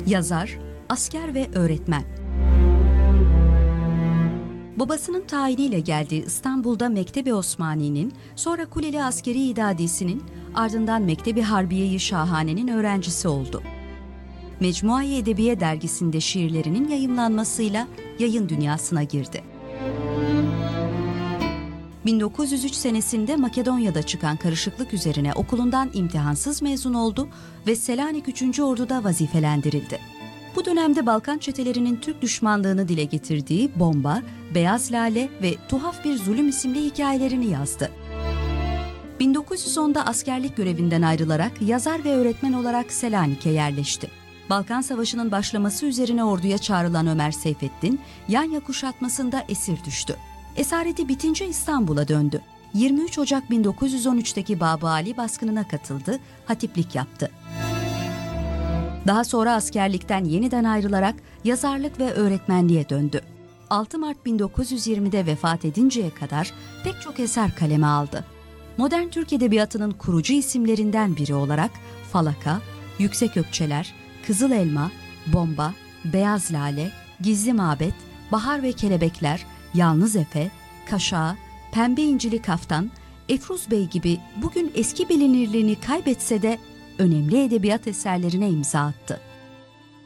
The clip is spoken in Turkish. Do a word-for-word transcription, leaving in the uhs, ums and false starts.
Yazar, asker ve öğretmen. Babasının tayiniyle geldiği İstanbul'da Mektebi Osmani'nin, sonra Kuleli Askeri İdadisi'nin, ardından Mektebi Harbiye-i Şahane'nin öğrencisi oldu. Mecmua-i Edebiye dergisinde şiirlerinin yayımlanmasıyla yayın dünyasına girdi. bin dokuz yüz üç senesinde Makedonya'da çıkan karışıklık üzerine okulundan imtihansız mezun oldu ve Selanik üçüncü Ordu'da vazifelendirildi. Bu dönemde Balkan çetelerinin Türk düşmanlığını dile getirdiği Bomba, Beyaz Lale ve Tuhaf Bir Zulüm isimli hikayelerini yazdı. bin dokuz yüz onda askerlik görevinden ayrılarak yazar ve öğretmen olarak Selanik'e yerleşti. Balkan Savaşı'nın başlaması üzerine orduya çağrılan Ömer Seyfettin, Yanya kuşatmasında esir düştü. Esareti bitince İstanbul'a döndü. yirmi üç Ocak bin dokuz yüz on üçteki Baba Ali baskınına katıldı, hatiplik yaptı. Daha sonra askerlikten yeniden ayrılarak yazarlık ve öğretmenliğe döndü. altı Mart bin dokuz yüz yirmide vefat edinceye kadar pek çok eser kaleme aldı. Modern Türk Edebiyatı'nın kurucu isimlerinden biri olarak Falaka, Yüksek Ökçeler, Kızıl Elma, Bomba, Beyaz Lale, Gizli Mabet, Bahar ve Kelebekler, Yalnız Efe, Kaşağı, Pembe İncili Kaftan, Efruz Bey gibi bugün eski bilinirliğini kaybetse de önemli edebiyat eserlerine imza attı.